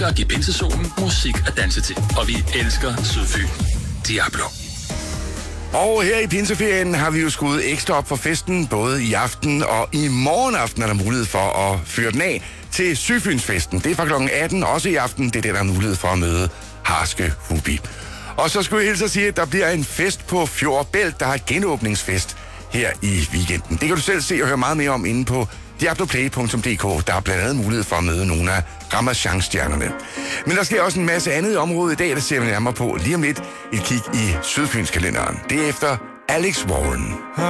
at give pinsesolen musik at danse til. Og vi elsker Sydfyn. Diablo. Og her i pinseferien har vi jo skudt ekstra op for festen, både i aften og i morgen aften er der mulighed for at fyre den af til Sydfynsfesten. Det er fra kl. 18, også i aften. Det er det, der er mulighed for at møde Harske Hubi. Og så skulle jeg hilse at sige, at der bliver en fest på Fjord Bælt, der har genåbningsfest her i weekenden. Det kan du selv se og høre meget mere om inde på diabloplay.dk. Der er blandt andet mulighed for at møde nogle af Ramazan-stjernerne. Men der sker også en masse andet i området i dag, der ser vi nærmere på lige om lidt et kig i Sydfynskalenderen. Det er efter Alex Warren.